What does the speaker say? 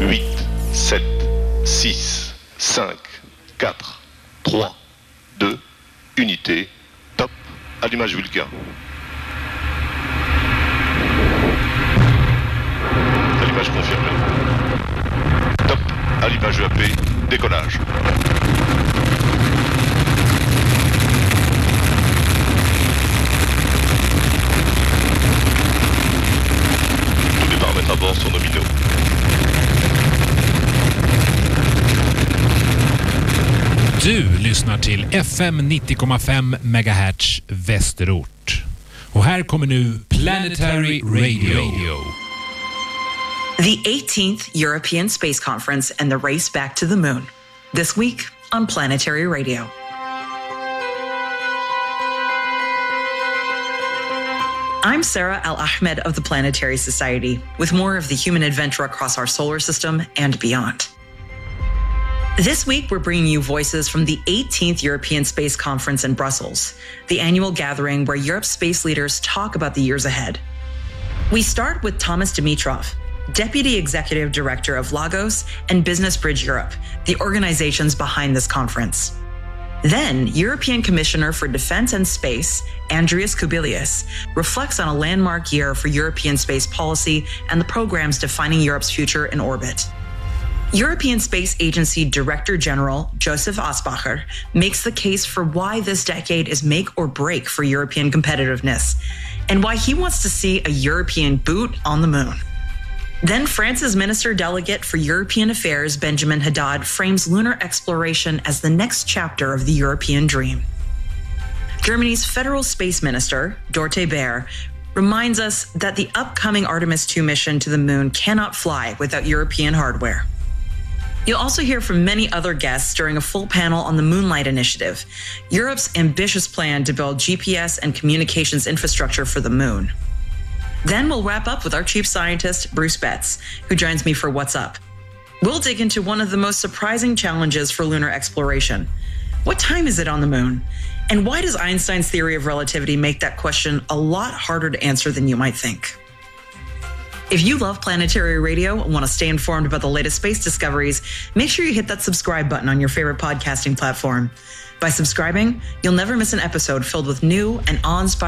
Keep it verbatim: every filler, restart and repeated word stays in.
huit, sept, six, cinq, quatre, trois, deux, unité, top, allumage Vulcain. Allumage confirmé. Top, allumage E A P, décollage. Tous les paramètres à bord sont nominaux. Du lyssnar till F M nittio komma fem megahertz Västerort. Och här kommer nu Planetary Radio. The eighteenth European Space Conference and the race back to the moon. This week on Planetary Radio. I'm Sarah Al-Ahmed of the Planetary Society, with more of the human adventure across our solar system and beyond. This week, we're bringing you voices from the eighteenth European Space Conference in Brussels, the annual gathering where Europe's space leaders talk about the years ahead. We start with Thomas Dimitrov, Deputy Executive Director of Lagos and Business Bridge Europe, the organizations behind this conference. Then, European Commissioner for Defense and Space, Andrius Kubilius, reflects on a landmark year for European space policy and the programs defining Europe's future in orbit. European Space Agency Director General Joseph Asbacher makes the case for why this decade is make or break for European competitiveness, and why he wants to see a European boot on the moon. Then France's Minister Delegate for European Affairs, Benjamin Haddad, frames lunar exploration as the next chapter of the European dream. Germany's Federal Space Minister, Dorte Baer, reminds us that the upcoming Artemis two mission to the moon cannot fly without European hardware. You'll also hear from many other guests during a full panel on the Moonlight Initiative, Europe's ambitious plan to build G P S and communications infrastructure for the moon. Then we'll wrap up with our chief scientist, Bruce Betts, who joins me for What's Up. We'll dig into one of the most surprising challenges for lunar exploration. What time is it on the moon? And why does Einstein's theory of relativity make that question a lot harder to answer than you might think? If you love Planetary Radio and want to stay informed about the latest space discoveries, make sure you hit that subscribe button on your favorite podcasting platform. By subscribing, you'll never miss an episode filled with new and awe-inspiring